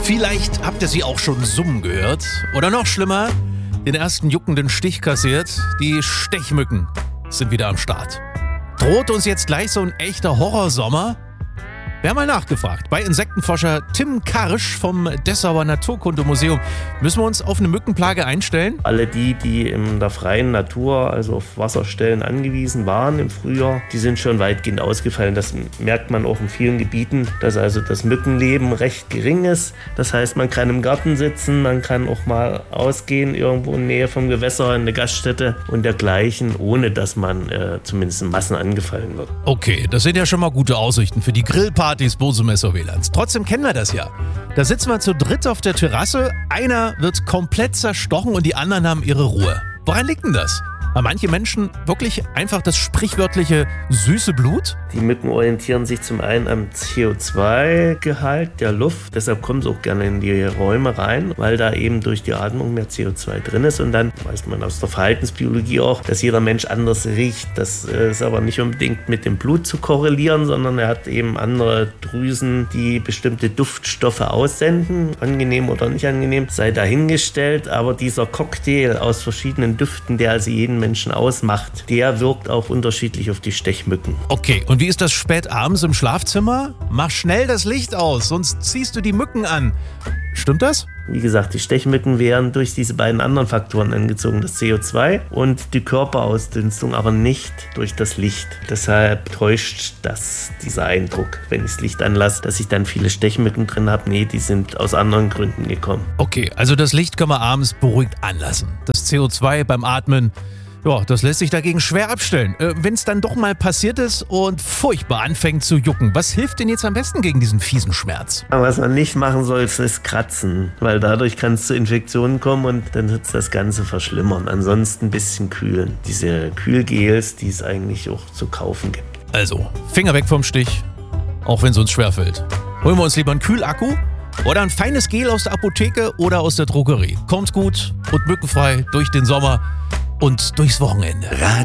Vielleicht habt ihr sie auch schon summen gehört. Oder noch schlimmer, den ersten juckenden Stich kassiert. Die Stechmücken sind wieder am Start. Droht uns jetzt gleich so ein echter Horrorsommer? Wir haben mal nachgefragt. Bei Insektenforscher Tim Karsch vom Dessauer Naturkundemuseum. Müssen wir uns auf eine Mückenplage einstellen? Alle die in der freien Natur, also auf Wasserstellen angewiesen waren im Frühjahr, die sind schon weitgehend ausgefallen. Das merkt man auch in vielen Gebieten, dass also das Mückenleben recht gering ist. Das heißt, man kann im Garten sitzen, man kann auch mal ausgehen, irgendwo in Nähe vom Gewässer, in der Gaststätte und dergleichen, ohne dass man zumindest in Massen angefallen wird. Okay, das sind ja schon mal gute Aussichten für die Grillpartys Bosemesser-Wielands. Trotzdem kennen wir das ja. Da sitzen wir zu dritt auf der Terrasse, einer wird komplett zerstochen und die anderen haben ihre Ruhe. Woran liegt denn das? Haben manche Menschen wirklich einfach das sprichwörtliche süße Blut? Die Mücken orientieren sich zum einen am CO2-Gehalt der Luft. Deshalb kommen sie auch gerne in die Räume rein, weil da eben durch die Atmung mehr CO2 drin ist. Und dann weiß man aus der Verhaltensbiologie auch, dass jeder Mensch anders riecht. Das ist aber nicht unbedingt mit dem Blut zu korrelieren, sondern er hat eben andere Drüsen, die bestimmte Duftstoffe aussenden. Angenehm oder nicht angenehm, sei dahingestellt. Aber dieser Cocktail aus verschiedenen Düften, der also jeden Menschen ausmacht, der wirkt auch unterschiedlich auf die Stechmücken. Okay, und wie ist das spät abends im Schlafzimmer? Mach schnell das Licht aus, sonst ziehst du die Mücken an. Stimmt das? Wie gesagt, die Stechmücken werden durch diese beiden anderen Faktoren angezogen, das CO2 und die Körperausdünstung, aber nicht durch das Licht. Deshalb täuscht das dieser Eindruck, wenn ich das Licht anlasse, dass ich dann viele Stechmücken drin habe. Nee, die sind aus anderen Gründen gekommen. Okay, also das Licht können wir abends beruhigt anlassen. Das CO2 beim Atmen, ja, das lässt sich dagegen schwer abstellen. Wenn es dann doch mal passiert ist und furchtbar anfängt zu jucken, was hilft denn jetzt am besten gegen diesen fiesen Schmerz? Was man nicht machen soll, ist kratzen, weil dadurch kann es zu Infektionen kommen und dann wird es das Ganze verschlimmern. Ansonsten ein bisschen kühlen. Diese Kühlgels, die es eigentlich auch zu kaufen gibt. Also, Finger weg vom Stich, auch wenn es uns schwerfällt. Holen wir uns lieber einen Kühlakku oder ein feines Gel aus der Apotheke oder aus der Drogerie. Kommt gut und mückenfrei durch den Sommer und durchs Wochenende.